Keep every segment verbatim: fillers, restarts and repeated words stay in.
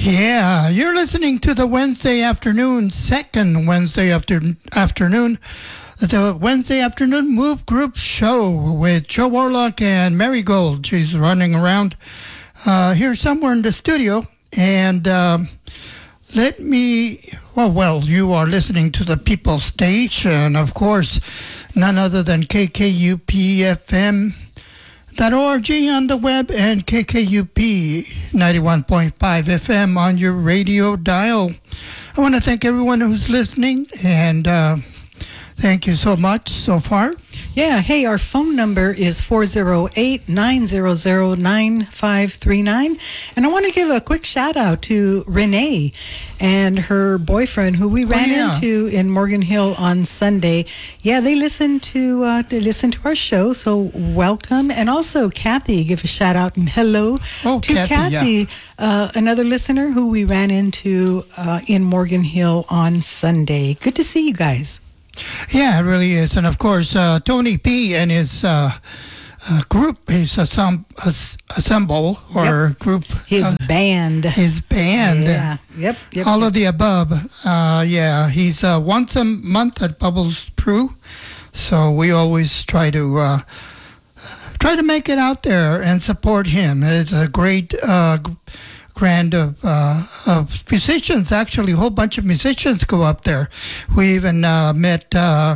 Yeah, you're listening to the Wednesday afternoon, second Wednesday after, afternoon, the Wednesday afternoon Move Group show with Joe Warlock and Mary Gold. She's running around uh, here somewhere in the studio. And um, let me, well, well, you are listening to the People Station, of course, none other than K K U P F M. .org on the web and K K U P ninety-one point five F M on your radio dial. I want to thank everyone who's listening, and uh, thank you so much so far. Yeah, hey, our phone number is four oh eight, nine hundred, nine five three nine. And I want to give a quick shout out to Renee and her boyfriend, who we ran oh, yeah. into in Morgan Hill on Sunday. Yeah, they listen to uh, they listen to our show, so welcome. And also Kathy, give a shout out and hello oh, to Kathy, Kathy, yeah. uh, another listener who we ran into uh, in Morgan Hill on Sunday. Good to see you guys. Yeah, it really is. And of course, uh, Tony P. and his uh, uh, group, his assemb- as- assemble or Yep. group. His uh, band. His band. Yeah, yep, yep. All yep. of the above. Uh, yeah, he's uh, once a month at Bubbles Brew. So we always try to uh, try to make it out there and support him. It's a great uh, grand of, uh, of musicians. Actually, a whole bunch of musicians go up there. We even uh, met uh,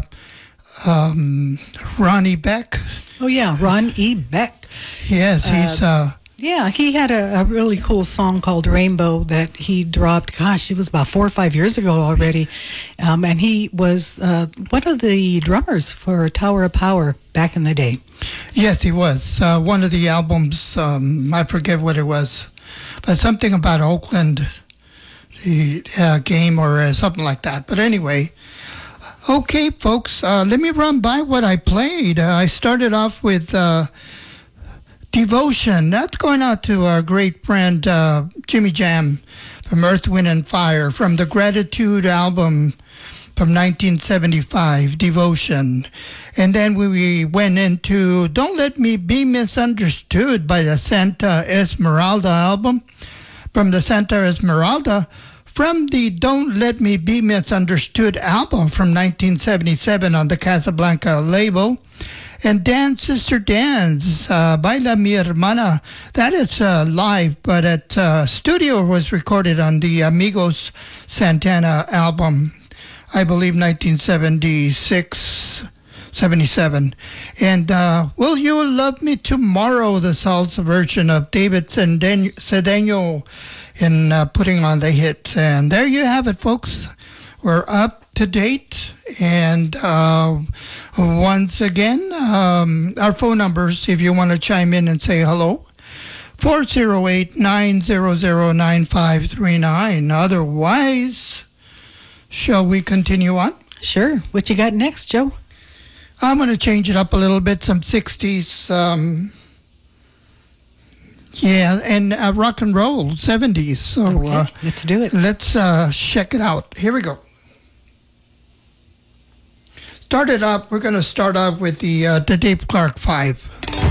um, Ronnie Beck. Oh, yeah, Ron E. Beck. Yes, he's... Uh, Yeah, he had a, a really cool song called Rainbow that he dropped, gosh, it was about four or five years ago already. Um, and he was uh, one of the drummers for Tower of Power back in the day. yes, he was. Uh, one of the albums, um, I forget what it was, but something about Oakland, the uh, game or uh, something like that. But anyway, okay, folks, uh, let me run by what I played. Uh, I started off with uh, Devotion. That's going out to our great friend uh, Jimmy Jam from Earth, Wind, and Fire from the Gratitude album from nineteen seventy-five, Devotion. And then we went into Don't Let Me Be Misunderstood by the Santa Esmeralda album. From the Santa Esmeralda, from the Don't Let Me Be Misunderstood album from nineteen seventy-seven on the Casablanca label. And Dance Sister Dance, uh, Baila Mi Hermana, that is uh, live, but at uh, studio was recorded on the Amigos Santana album, I believe nineteen seventy-six, seventy-seven. And uh, Will You Love Me Tomorrow, the salsa version of David Cedeno in uh, putting on the hits. And there you have it, folks. We're up to date. And uh, once again, um, our phone numbers, if you want to chime in and say hello, four oh eight, nine hundred, nine five three nine. Otherwise, shall we continue on? Sure. What you got next, Joe? I'm going to change it up a little bit, some sixties, um, yeah, and uh, rock and roll, seventies. So Okay, uh, let's do it. let's uh, check it out. Here we go. Started up, we're going to start off with the, uh, the Dave Clark Five.